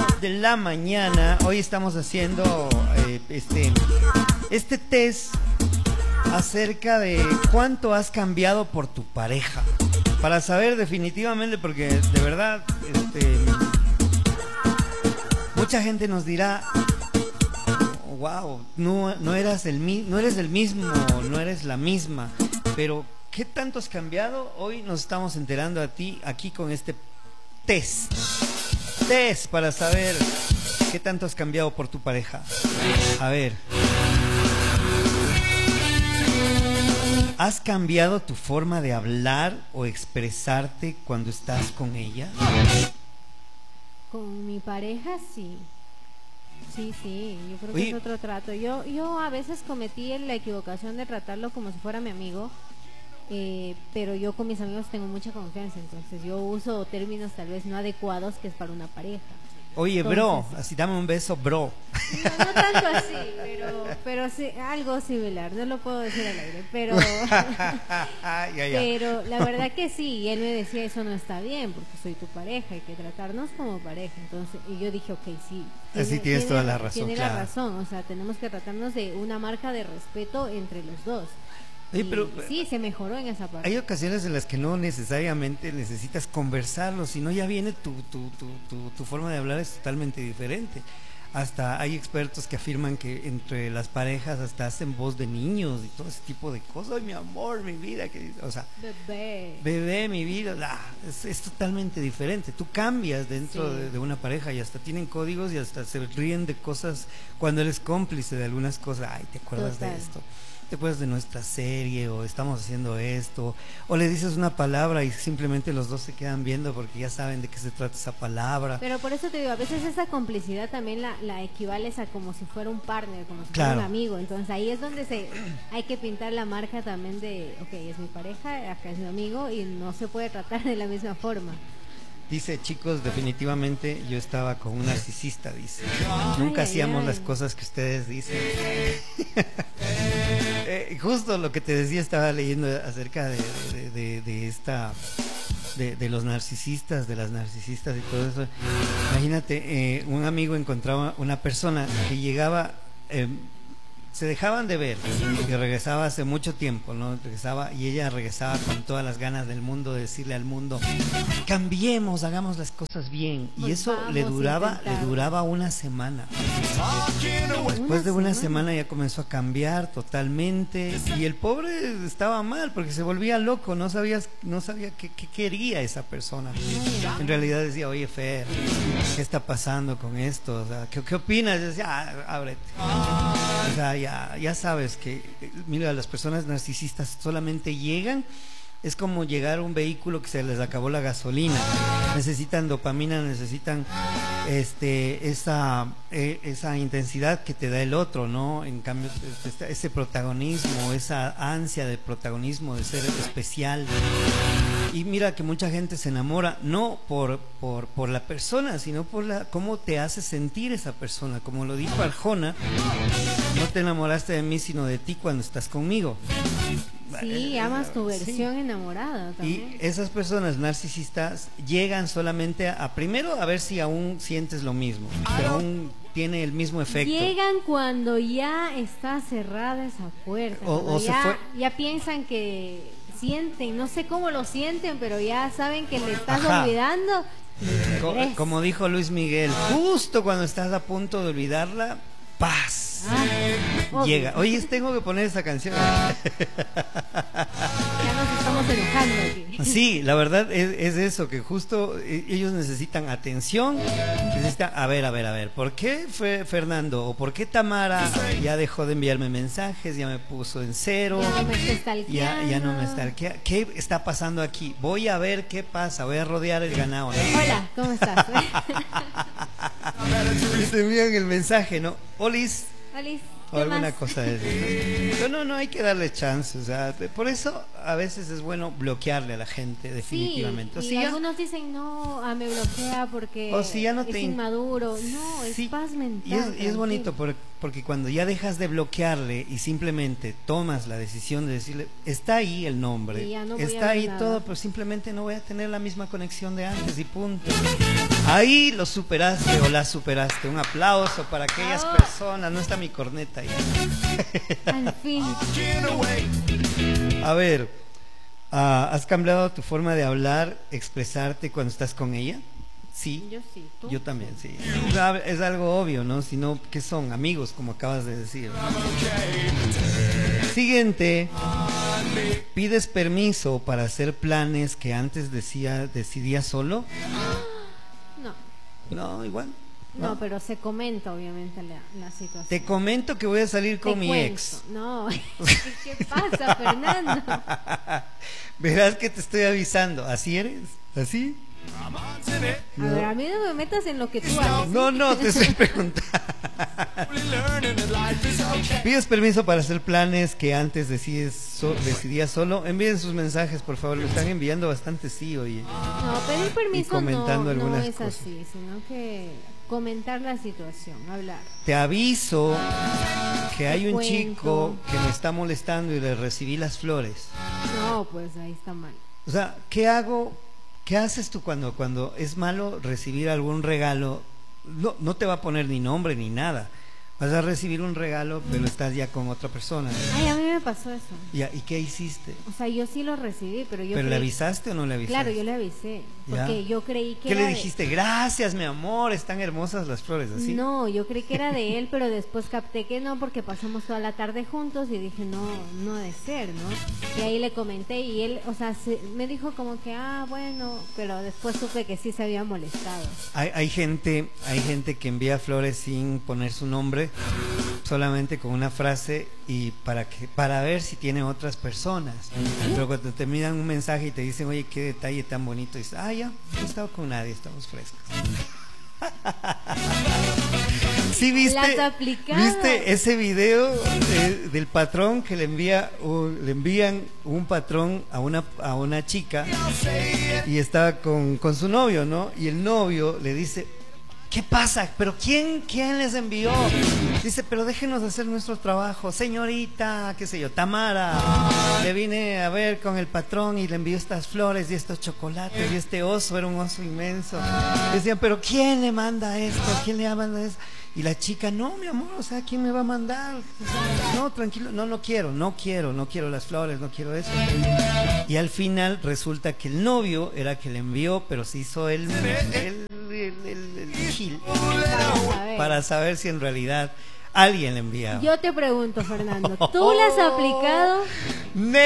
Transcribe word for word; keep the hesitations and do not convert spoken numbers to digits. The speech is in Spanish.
de la mañana. Hoy estamos haciendo eh, este, este test acerca de cuánto has cambiado por tu pareja. Para saber definitivamente, porque de verdad, este, mucha gente nos dirá, wow, no, no, eras el, no eres el mismo, no eres la misma, pero ¿qué tanto has cambiado? Hoy nos estamos enterando a ti aquí con este test. Test para saber qué tanto has cambiado por tu pareja. A ver. ¿Has cambiado tu forma de hablar o expresarte cuando estás con ella? Con mi pareja sí. Sí, sí, yo creo que Oye, es otro trato. Yo, yo a veces cometí la equivocación de tratarlo como si fuera mi amigo, eh, pero yo con mis amigos tengo mucha confianza, entonces yo uso términos tal vez no adecuados que es para una pareja. Oye, Entonces, bro, así dame un beso, bro. No, no tanto así, pero, pero sí, algo similar, no lo puedo decir al aire, pero, ya, ya. pero la verdad que sí, y él me decía eso no está bien, porque soy tu pareja, hay que tratarnos como pareja, entonces, y yo dije, ok, sí. Así tiene, tienes tiene, toda la razón, Tiene claro. la razón, o sea, tenemos que tratarnos de una marca de respeto entre los dos. Oye, Y pero sí, se mejoró en esa parte. hay ocasiones en las que no necesariamente necesitas conversarlo, sino ya viene tu, tu, tu, tu, tu forma de hablar es totalmente diferente. Hasta hay expertos que afirman que entre las parejas hasta hacen voz de niños y todo ese tipo de cosas. Ay, mi amor, mi vida, que, o sea, Bebé. bebé, mi vida, ah, es, es totalmente diferente. Tú cambias dentro Sí. de, de una pareja y hasta tienen códigos y hasta se ríen de cosas cuando eres cómplice de algunas cosas. Ay, ¿te acuerdas Total. de esto? ¿Te acuerdas de nuestra serie? O estamos haciendo esto. O le dices una palabra y simplemente los dos se quedan viendo porque ya saben de qué se trata esa palabra. Pero por eso te digo, a veces esa complicidad también la, la equivales a como si fuera un partner, como si Claro. fuera un amigo. Entonces ahí es donde se hay que pintar la marca también de, ok, es mi pareja, acá es mi amigo y no se puede tratar de la misma forma. Dice, chicos, definitivamente yo estaba con un narcisista, dice. Nunca ay, hacíamos ay. las cosas que ustedes dicen. Eh, justo lo que te decía, estaba leyendo acerca de, de, de, de esta de, de los narcisistas, de las narcisistas y todo eso. Imagínate, eh, un amigo encontraba una persona que llegaba, eh, se dejaban de ver y regresaba hace mucho tiempo, ¿no? Regresaba y ella regresaba con todas las ganas del mundo de decirle al mundo, cambiemos, hagamos las cosas bien. Y Pues eso vamos le a duraba, le intentarlo. duraba una semana. Después de una semana ya comenzó a cambiar totalmente y el pobre estaba mal porque se volvía loco, no sabías, no sabía qué, qué quería esa persona. En realidad decía, oye Fer, ¿qué está pasando con esto? O sea, ¿qué, qué opinas? Y decía, ah, ábrete. O sea, ya, ya sabes que, mira, las personas narcisistas solamente llegan. Es como llegar a un vehículo que se les acabó la gasolina. Necesitan dopamina, necesitan este esa eh, esa intensidad que te da el otro, ¿no? En cambio, este, ese protagonismo, esa ansia de protagonismo, de ser especial. Y mira que mucha gente se enamora no por, por, por la persona, sino por la cómo te hace sentir esa persona. Como lo dijo Arjona, no te enamoraste de mí, sino de ti cuando estás conmigo. Sí, amas tu Sí. versión enamorada también. Y esas personas narcisistas llegan solamente a, a primero a ver si aún sientes lo mismo, si aún tiene el mismo efecto. Llegan cuando ya está cerrada esa puerta, O- cuando o se ya, fue- ya piensan que sienten, no sé cómo lo sienten, pero ya saben que le estás Ajá. olvidando. y Co- regresas. como dijo Luis Miguel, justo cuando estás a punto de olvidarla, paz. Ah, obvio. Llega. Oye, tengo que poner esa canción. Ya nos estamos enojando aquí. Sí, la verdad es, es eso, que justo eh, ellos necesitan atención, necesitan, a ver, a ver, a ver, ¿por qué fue Fernando o por qué Tamara ya dejó de enviarme mensajes, ya me puso en cero, Ya no me está ya, stalkeando. ya no me está, ¿qué, qué está pasando aquí? Voy a ver qué pasa, voy a rodear el ganado, ¿no? Hola, ¿cómo estás? Y te envían el mensaje, ¿no? Olis, Olis, o ¿qué alguna más? cosa de eso. Pero no, no hay que darle chance, o sea, por eso a veces es bueno bloquearle a la gente, definitivamente. Sí, O y si ya- algunos dicen, no, ah, me bloquea porque O si ya no es te in- inmaduro. No, es Sí, paz mental. y es, y es tranquilo. bonito por- porque cuando ya dejas de bloquearle y simplemente tomas la decisión de decirle, está ahí el nombre, Y ya no voy a está ver ahí nada. todo, pero simplemente no voy a tener la misma conexión de antes y punto. Ahí lo superaste o la superaste. Un aplauso para aquellas Oh. personas. No está mi corneta ahí. Al fin. A ver, ah, ¿has cambiado tu forma de hablar, expresarte cuando estás con ella? Sí. Yo sí. ¿Tú? Yo también, sí. Es algo obvio, ¿no? Si no, ¿qué son? Amigos, como acabas de decir. Siguiente. ¿Pides permiso para hacer planes que antes decía, decidías solo? No. No, igual. No, No. pero se comenta obviamente la, la situación. Te comento que voy a salir con Te mi cuento. ex. No, ¿qué pasa, Fernando? Verás que te estoy avisando. ¿Así eres? ¿Así? A ver, a mí no me metas en lo que tú haces. No, no, te estoy preguntando. ¿Pides permiso para hacer planes que antes decides so- decidías solo? Envíen sus mensajes, por favor. Me están enviando bastante, sí, oye. No, pedir permiso comentando no, no algunas es cosas. así, sino que comentar la situación, hablar. Te aviso que hay un cuento. chico que me está molestando y le recibí las flores. No, pues ahí está mal. O sea, ¿qué hago? ¿Qué haces tú cuando, cuando es malo recibir algún regalo? No, no te va a poner ni nombre ni nada. Vas a recibir un regalo, pero estás ya con otra persona. Ay, a mí me pasó eso. Ya, ¿y qué hiciste? O sea, yo sí lo recibí, pero yo ¿Pero le creí- avisaste o no le avisaste? Claro, yo le avisé, porque Ya. yo creí que ¿Qué era le de- dijiste? Gracias, mi amor, están hermosas las flores, ¿así? No, yo creí que era de él, pero después capté que no, porque pasamos toda la tarde juntos y dije, no, no ha de ser, ¿no? Y ahí le comenté y él, o sea, se- me dijo como que, ah, bueno, pero después supe que sí se había molestado. Hay, hay gente, hay gente que envía flores sin poner su nombre, solamente con una frase y para que para ver si tiene otras personas. Pero cuando te miran un mensaje y te dicen, oye, qué detalle tan bonito, y dices, ah, ya, no he estado con nadie, estamos frescos. ¿Sí viste? Las has aplicado. ¿Viste ese video de- del patrón que le envía un- le envían un patrón a una a una chica y está con, con su novio, ¿no? Y el novio le dice, ¿qué pasa? ¿Pero quién, quién les envió? Dice, pero déjenos hacer nuestro trabajo. Señorita, qué sé yo, Tamara, le vine a ver con el patrón y le envió estas flores y estos chocolates y este oso, era un oso inmenso. Decían, pero ¿quién le manda esto? ¿Quién le manda esto? Y la chica, no, mi amor, o sea, ¿quién me va a mandar? O sea, no, tranquilo, no, no quiero, no quiero, no quiero las flores, no quiero eso. Y al final resulta que el novio era que le envió, pero se hizo el, el, el, el- el gil Para saber. para saber si en realidad alguien le enviaba. Yo te pregunto, Fernando, ¿tú las has aplicado? Ne-